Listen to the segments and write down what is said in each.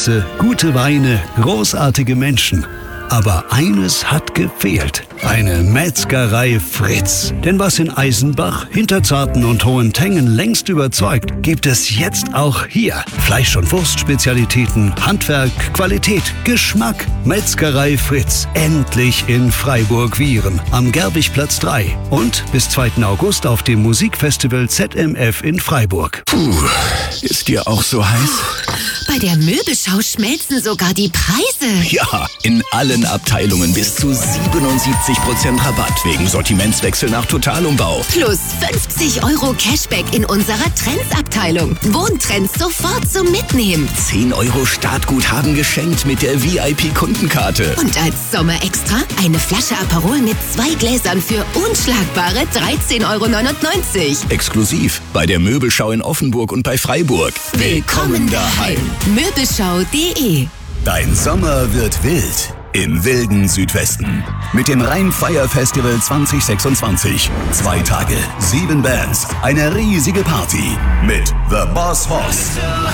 Gäste, gute Weine, großartige Menschen. Aber eines hat gefehlt. Eine Metzgerei Fritz. Denn was in Eisenbach, Hinterzarten und Hohentengen längst überzeugt, gibt es jetzt auch hier. Fleisch- und Wurstspezialitäten, Handwerk, Qualität, Geschmack. Metzgerei Fritz. Endlich in Freiburg-Wihren. Am Gerbichplatz 3. Und bis 2. August auf dem Musikfestival ZMF in Freiburg. Puh, ist dir auch so heiß? Bei der Möbelschau schmelzen sogar die Preise. Ja, in allen Abteilungen bis zu 77% Rabatt wegen Sortimentswechsel nach Totalumbau. Plus 50 € Cashback in unserer Trends-Abteilung. Wohntrends sofort zum Mitnehmen. 10 € Startguthaben geschenkt mit der VIP-Kundenkarte. Und als Sommerextra eine Flasche Aperol mit 2 Gläsern für unschlagbare 13,99 €. Exklusiv bei der Möbelschau in Offenburg und bei Freiburg. Willkommen daheim. Möbelschau.de. Dein Sommer wird wild. Im wilden Südwesten. Mit dem Rheinfire Festival 2026. 2 Tage, 7 Bands, eine riesige Party. Mit The Boss Hoss.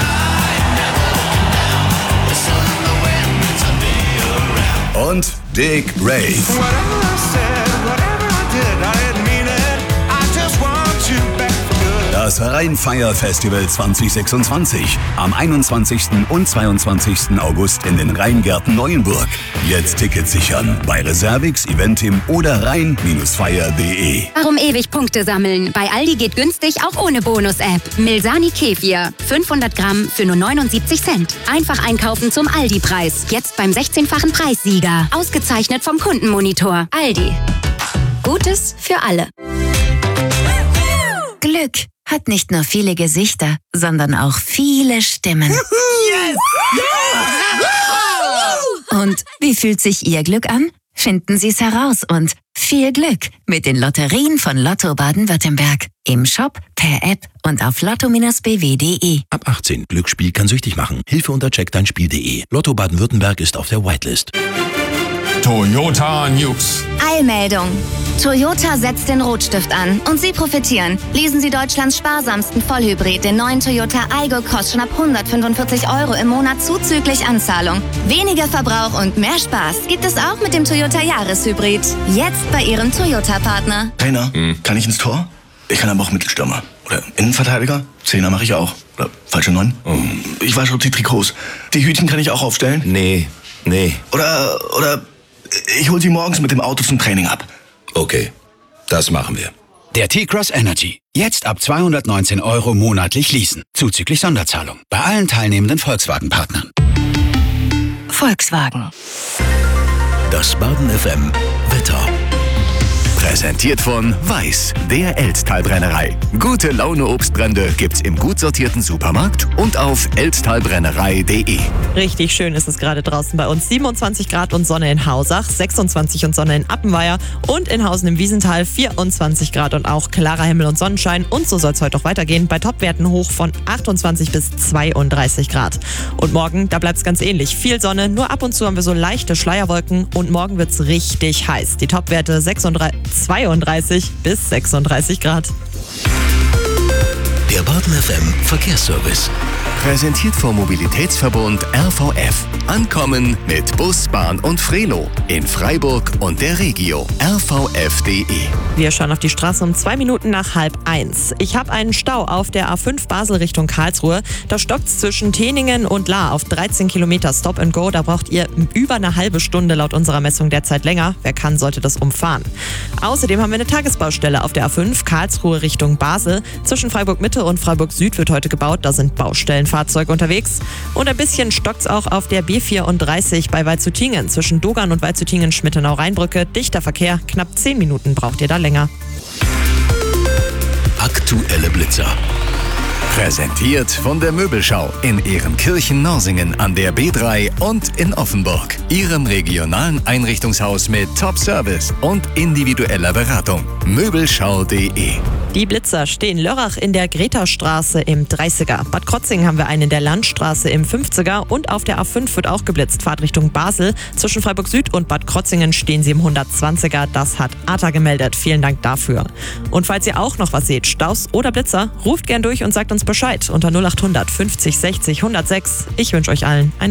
Und Dick Rave. Das Rheinfire Festival 2026. Am 21. und 22. August in den Rheingärten Neuenburg. Jetzt Tickets sichern bei Reservix, Eventim oder rhein-fire.de. Warum ewig Punkte sammeln? Bei Aldi geht günstig auch ohne Bonus-App. Milsani Kefir. 500 Gramm für nur 79 Cent. Einfach einkaufen zum Aldi-Preis. Jetzt beim 16-fachen Preissieger. Ausgezeichnet vom Kundenmonitor. Aldi. Gutes für alle. Glück hat nicht nur viele Gesichter, sondern auch viele Stimmen. Yes! Und wie fühlt sich Ihr Glück an? Finden Sie es heraus und viel Glück mit den Lotterien von Lotto Baden-Württemberg. Im Shop, per App und auf lotto-bw.de. Ab 18. Glücksspiel kann süchtig machen. Hilfe unter checkdeinspiel.de. Lotto Baden-Württemberg ist auf der Whitelist. Toyota News. Eilmeldung. Toyota setzt den Rotstift an und Sie profitieren. Lesen Sie Deutschlands sparsamsten Vollhybrid, den neuen Toyota Aygo, kostet schon ab 145 € im Monat zuzüglich Anzahlung. Weniger Verbrauch und mehr Spaß gibt es auch mit dem Toyota Jahreshybrid. Jetzt bei Ihrem Toyota-Partner. Trainer, kann ich ins Tor? Ich kann aber auch Mittelstürmer. Oder Innenverteidiger? Zehner mache ich auch. Oder falsche 9? Ich wasche die Trikots. Die Hütchen kann ich auch aufstellen? Nee. Oder ich hol sie morgens mit dem Auto zum Training ab. Okay, das machen wir. Der T-Cross Energy. Jetzt ab 219 € monatlich leasen. Zuzüglich Sonderzahlung. Bei allen teilnehmenden Volkswagen-Partnern. Volkswagen. Das Baden FM Wetter. Präsentiert von Weiß, der Elztalbrennerei. Gute Laune Obstbrände gibt's im gut sortierten Supermarkt und auf elztalbrennerei.de. Richtig schön ist es gerade draußen bei uns. 27 Grad und Sonne in Hausach, 26 und Sonne in Appenweier und in Hausen im Wiesental 24 Grad und auch klarer Himmel und Sonnenschein. Und so soll es heute auch weitergehen, bei Topwerten hoch von 28 bis 32 Grad. Und morgen, da bleibt es ganz ähnlich. Viel Sonne, nur ab und zu haben wir so leichte Schleierwolken und morgen wird es richtig heiß. Die Topwerte 32 bis 36 Grad. Der Baden FM Verkehrsservice. Präsentiert vom Mobilitätsverbund RVF. Ankommen mit Bus, Bahn und Frelo. In Freiburg und der Regio. rvf.de. Wir schauen auf die Straße um 2 Minuten nach 12:30. Ich habe einen Stau auf der A5 Basel Richtung Karlsruhe. Da stockt's zwischen Teningen und Lahr auf 13 Kilometer Stop and Go. Da braucht ihr über eine halbe Stunde laut unserer Messung derzeit länger. Wer kann, sollte das umfahren. Außerdem haben wir eine Tagesbaustelle auf der A5 Karlsruhe Richtung Basel. Zwischen Freiburg Mitte und Freiburg Süd wird heute gebaut. Da sind Baustellenfahrzeuge unterwegs. Und ein bisschen stockt's auch auf der B34 bei Waldshüttingen. Zwischen Dogern und Waldshüttingen-Schmittenau-Rheinbrücke. Dichter Verkehr. Knapp 10 Minuten braucht ihr da länger. Aktuelle Blitzer. Präsentiert von der Möbelschau in Ehrenkirchen-Norsingen an der B3 und in Offenburg. Ihrem regionalen Einrichtungshaus mit Top-Service und individueller Beratung. Möbelschau.de. Die Blitzer stehen Lörrach in der Greta-Straße im 30er. Bad Krotzingen haben wir einen in der Landstraße im 50er. Und auf der A5 wird auch geblitzt, Fahrtrichtung Basel. Zwischen Freiburg Süd und Bad Krotzingen stehen sie im 120er. Das hat ATA gemeldet. Vielen Dank dafür. Und falls ihr auch noch was seht, Staus oder Blitzer, ruft gern durch und sagt uns Bescheid unter 0800 50 60 106. Ich wünsche euch allen einen